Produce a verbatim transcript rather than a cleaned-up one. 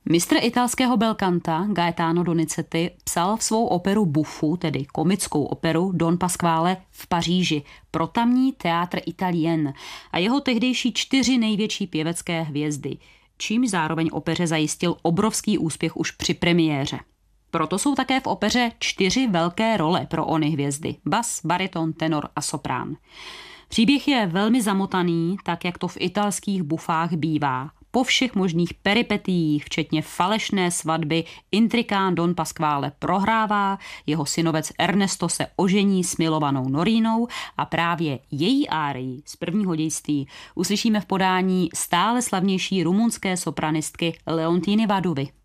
Mistr italského belkanta Gaetano Donizetti psal v svou operu Buffu, tedy komickou operu Don Pasquale v Paříži, pro tamní Théâtre Italien a jeho tehdejší čtyři největší pěvecké hvězdy, čímž zároveň opeře zajistil obrovský úspěch už při premiéře. Proto jsou také v opeře čtyři velké role pro ony hvězdy: bas, bariton, tenor a soprán. Příběh je velmi zamotaný, tak jak to v italských bufách bývá. Po všech možných peripetiích, včetně falešné svatby, intrikán Don Pasquale prohrává, jeho synovec Ernesto se ožení s milovanou Norinou a právě její árii z prvního dějství uslyšíme v podání stále slavnější rumunské sopranistky Leontiny Vaduvy.